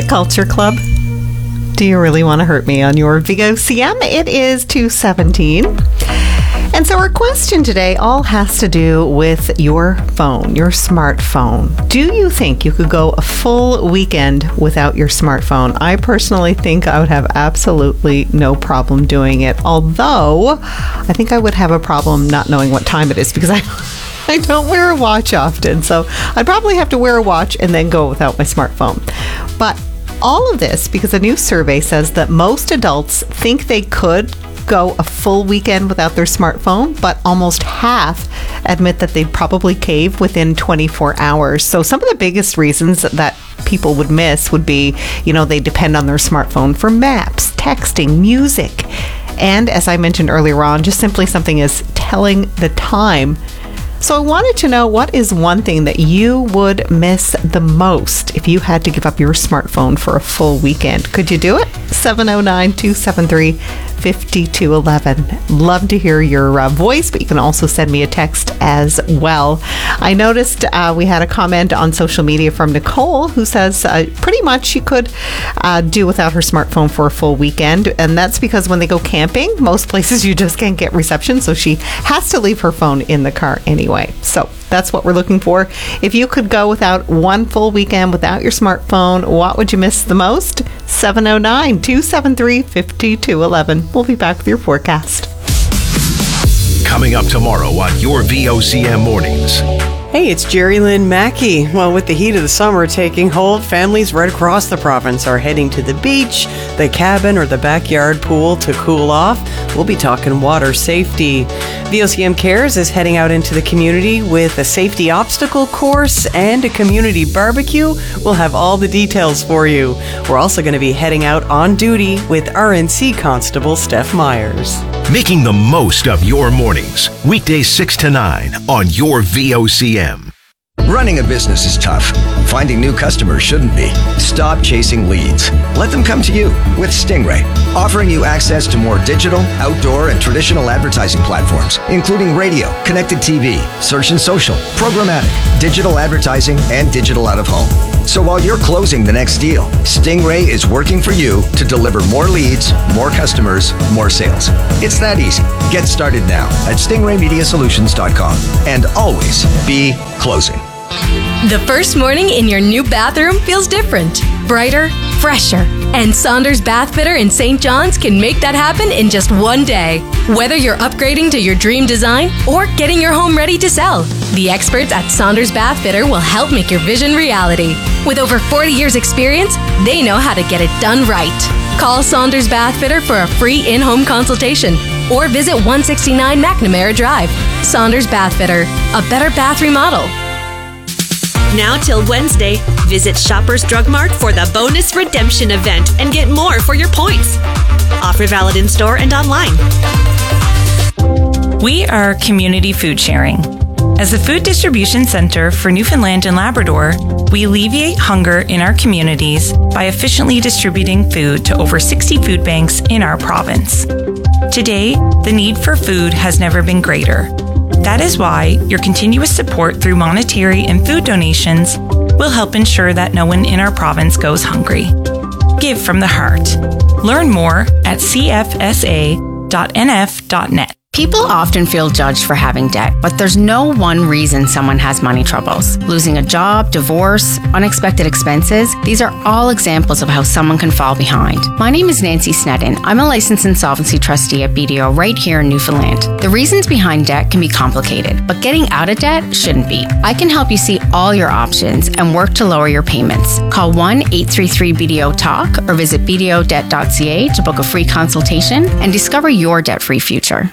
Culture Club. Do you really want to hurt me on your VOCM? It is 2:17. And so our question today all has to do with your phone, your smartphone. Do you think you could go a full weekend without your smartphone? I personally think I would have absolutely no problem doing it. Although, I think I would have a problem not knowing what time it is because I don't wear a watch often. So I'd probably have to wear a watch and then go without my smartphone. But all of this because a new survey says that most adults think they could go a full weekend without their smartphone, but almost half admit that they'd probably cave within 24 hours. So some of the biggest reasons that people would miss would be, they depend on their smartphone for maps, texting, music, and as I mentioned earlier on, just simply something as telling the time. So I wanted to know, what is one thing that you would miss the most if you had to give up your smartphone for a full weekend? Could you do it? 709-273-5211. Love to hear your voice, but you can also send me a text as well. I noticed we had a comment on social media from Nicole who says pretty much she could do without her smartphone for a full weekend. And that's because when they go camping, most places you just can't get reception. So she has to leave her phone in the car anyway. So that's what we're looking for. If you could go without one full weekend without your smartphone, what would you miss the most? 709-273-5211. We'll be back with your forecast. Coming up tomorrow on your VOCM Mornings. Hey, it's Jerry Lynn Mackey. Well, with the heat of the summer taking hold, families right across the province are heading to the beach, the cabin, or the backyard pool to cool off. We'll be talking water safety. VOCM Cares is heading out into the community with a safety obstacle course and a community barbecue. We'll have all the details for you. We're also going to be heading out on duty with RNC Constable Steph Myers. Making the most of your mornings. Weekdays 6 to 9 on your VOCM. Running a business is tough. Finding new customers shouldn't be. Stop chasing leads. Let them come to you with Stingray, offering you access to more digital, outdoor, and traditional advertising platforms, including radio, connected TV, search and social, programmatic, digital advertising, and digital out of home. So while you're closing the next deal, Stingray is working for you to deliver more leads, more customers, more sales. It's that easy. Get started now at stingraymediasolutions.com and always be closing. The first morning in your new bathroom feels different, brighter, fresher. And Saunders Bath Fitter in St. John's can make that happen in just one day. Whether you're upgrading to your dream design or getting your home ready to sell, the experts at Saunders Bath Fitter will help make your vision reality. With over 40 years experience, they know how to get it done right. Call Saunders Bath Fitter for a free in-home consultation or visit 169 McNamara Drive. Saunders Bath Fitter, a better bath remodel. Now till Wednesday, visit Shoppers Drug Mart for the bonus redemption event and get more for your points. Offer valid in store and online. We are Community Food Sharing. As a food distribution center for Newfoundland and Labrador, we alleviate hunger in our communities by efficiently distributing food to over 60 food banks in our province. Today, the need for food has never been greater. That is why your continuous support through monetary and food donations will help ensure that no one in our province goes hungry. Give from the heart. Learn more at cfsa.nf.net. People often feel judged for having debt, but there's no one reason someone has money troubles. Losing a job, divorce, unexpected expenses, these are all examples of how someone can fall behind. My name is Nancy Snedden. I'm a licensed insolvency trustee at BDO right here in Newfoundland. The reasons behind debt can be complicated, but getting out of debt shouldn't be. I can help you see all your options and work to lower your payments. Call 1-833-BDO-TALK or visit bdodebt.ca to book a free consultation and discover your debt-free future.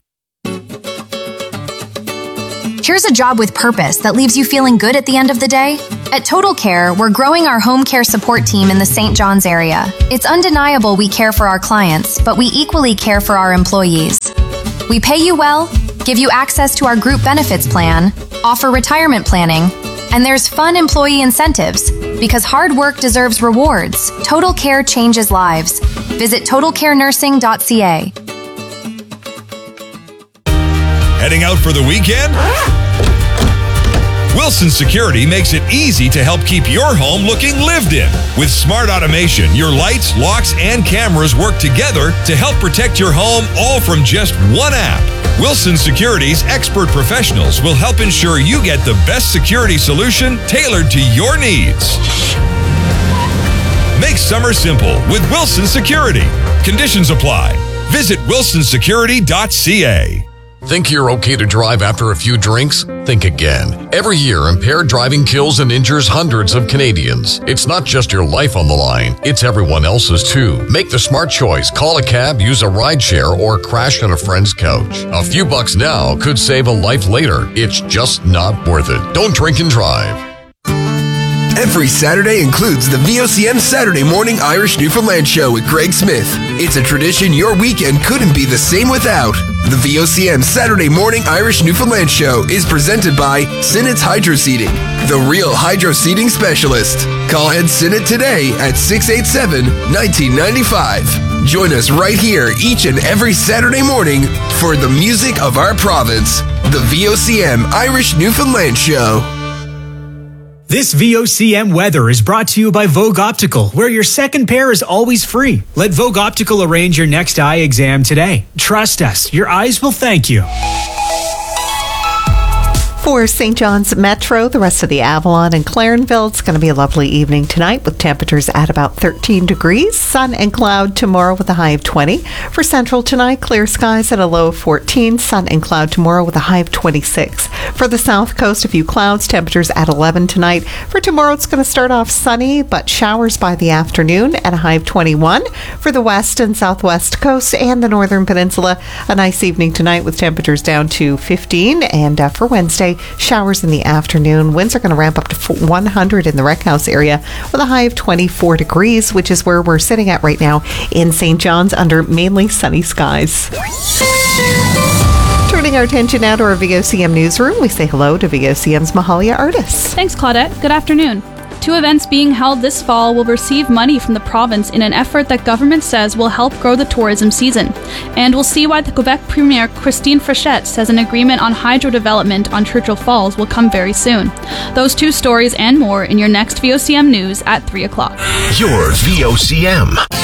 Here's a job with purpose that leaves you feeling good at the end of the day. At Total Care, we're growing our home care support team in the St. John's area. It's undeniable we care for our clients, but we equally care for our employees. We pay you well, give you access to our group benefits plan, offer retirement planning, and there's fun employee incentives. Because hard work deserves rewards. Total Care changes lives. Visit totalcarenursing.ca. Heading out for the weekend? Wilson Security makes it easy to help keep your home looking lived in. With smart automation, your lights, locks, and cameras work together to help protect your home, all from just one app. Wilson Security's expert professionals will help ensure you get the best security solution tailored to your needs. Make summer simple with Wilson Security. Conditions apply. Visit wilsonsecurity.ca. Think you're okay to drive after a few drinks? Think again. Every year, impaired driving kills and injures hundreds of Canadians. It's not just your life on the line, it's everyone else's too. Make the smart choice. Call a cab, use a rideshare, or crash on a friend's couch. A few bucks now could save a life later. It's just not worth it. Don't drink and drive. Every Saturday includes the VOCM Saturday Morning Irish Newfoundland Show with Greg Smith. It's a tradition your weekend couldn't be the same without. The VOCM Saturday Morning Irish Newfoundland Show is presented by Sinnett's Hydro Seeding, the real hydro seeding specialist. Call Ed Sinnett today at 687-1995. Join us right here each and every Saturday morning for the music of our province. The VOCM Irish Newfoundland Show. This VOCM weather is brought to you by Vogue Optical, where your second pair is always free. Let Vogue Optical arrange your next eye exam today. Trust us, your eyes will thank you. For St. John's Metro, the rest of the Avalon and Clarenville, it's going to be a lovely evening tonight with temperatures at about 13 degrees. Sun and cloud tomorrow with a high of 20. For Central tonight, clear skies at a low of 14. Sun and cloud tomorrow with a high of 26. For the South Coast, a few clouds, temperatures at 11 tonight. For tomorrow, it's going to start off sunny, but showers by the afternoon at a high of 21. For the West and Southwest Coast and the Northern Peninsula, a nice evening tonight with temperatures down to 15. And for Wednesday, showers in the afternoon. Winds are going to ramp up to 100 in the Rec House area with a high of 24 degrees, which is where we're sitting at right now in St. John's under mainly sunny skies. Turning our attention now to our VOCM newsroom, we say hello to VOCM's Mahalia Artis. Thanks, Claudette. Good afternoon. 2 events being held this fall will receive money from the province in an effort that government says will help grow the tourism season. And we'll see why the Quebec Premier Christine Frechette says an agreement on hydro development on Churchill Falls will come very soon. Those 2 stories and more in your next VOCM News at 3 o'clock. Your VOCM.